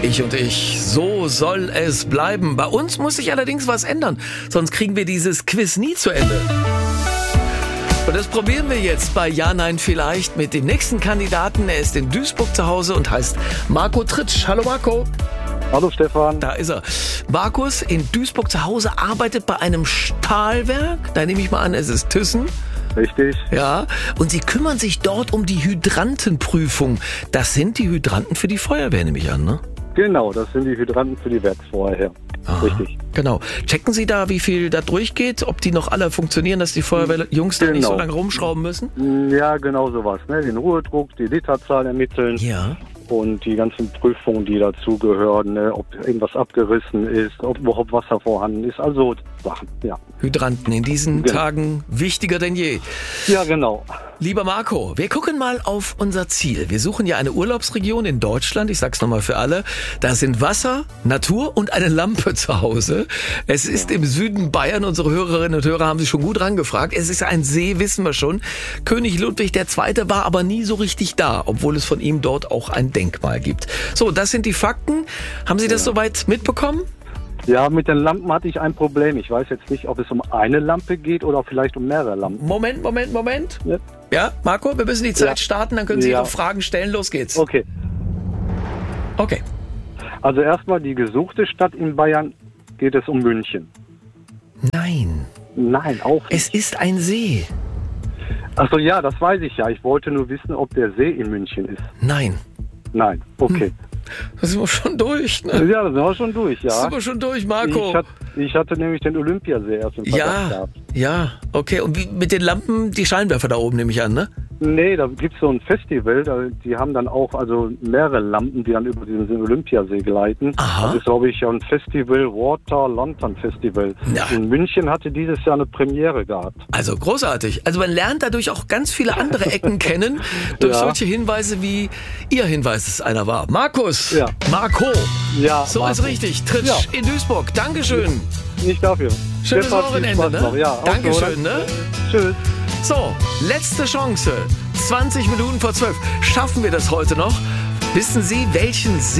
Ich und ich, so soll es bleiben. Bei uns muss sich allerdings was ändern, sonst kriegen wir dieses Quiz nie zu Ende. Und das probieren wir jetzt bei Ja, Nein, Vielleicht mit dem nächsten Kandidaten. Er ist in Duisburg zu Hause und heißt Marco Tritsch. Hallo Marco. Hallo Stefan. Da ist er. Markus in Duisburg zu Hause arbeitet bei einem Stahlwerk. Da nehme ich mal an, es ist Thyssen. Richtig. Ja, und Sie kümmern sich dort um die Hydrantenprüfung. Das sind die Hydranten für die Feuerwehr, nehme ich an, ne? Genau, das sind die Hydranten für die Werksfeuerwehr. Aha, richtig. Genau. Checken Sie da, wie viel da durchgeht? Ob die noch alle funktionieren, dass die Feuerwehrjungs da nicht so lange rumschrauben müssen? Ja, genau sowas. Ne? Den Ruhedruck, die Literzahl ermitteln. Ja. Und die ganzen Prüfungen, die dazugehören, ne? Ob irgendwas abgerissen ist, ob überhaupt Wasser vorhanden ist. Also Sachen, ja. Hydranten in diesen Tagen wichtiger denn je. Ja, genau. Lieber Marco, wir gucken mal auf unser Ziel. Wir suchen ja eine Urlaubsregion in Deutschland. Ich sag's nochmal für alle. Da sind Wasser, Natur und eine Lampe zu Hause. Es ist im Süden Bayern. Unsere Hörerinnen und Hörer haben sich schon gut rangefragt. Es ist ein See, wissen wir schon. König Ludwig II. War aber nie so richtig da, obwohl es von ihm dort auch ein Denkmal gibt. So, das sind die Fakten. Haben Sie das soweit mitbekommen? Ja, mit den Lampen hatte ich ein Problem. Ich weiß jetzt nicht, ob es um eine Lampe geht oder vielleicht um mehrere Lampen. Moment. Ja, Ja, Marco, wir müssen die Zeit starten, dann können Sie Ihre Fragen stellen. Los geht's. Okay. Okay. Also erstmal die gesuchte Stadt in Bayern, geht es um München. Nein, Nein, auch nicht. es ist ein See. Achso, ja, das weiß ich ja. Ich wollte nur wissen, ob der See in München ist. Nein. Nein, okay. Da sind wir schon durch, ne? Ja, da sind wir schon durch, Da ja. sind wir schon durch, Marco. Ich hatte nämlich den Olympiasee erst im Verdacht gehabt. Ja, okay. Und wie mit den Lampen, die Scheinwerfer da oben, nehme ich an, ne? Nee, da gibt's so ein Festival, die haben dann auch also mehrere Lampen, die dann über diesen Olympiasee gleiten. Aha. Das ist, glaube ich, ja ein Festival, Water Lantern Festival. Ja. In München hatte dieses Jahr eine Premiere gehabt. Also großartig. Also man lernt dadurch auch ganz viele andere Ecken kennen, durch solche Hinweise, wie Ihr Hinweis es einer war. Markus, Ja. Marco, Ja, so ist richtig. Tritsch in Duisburg. Dankeschön. Nicht dafür. Schönes Stefan, viel Wochenende, Spaß ne? noch. Ja, auch so, Dankeschön, ne? Tschüss. So, letzte Chance. 20 Minuten vor 12. Schaffen wir das heute noch? Wissen Sie, welchen See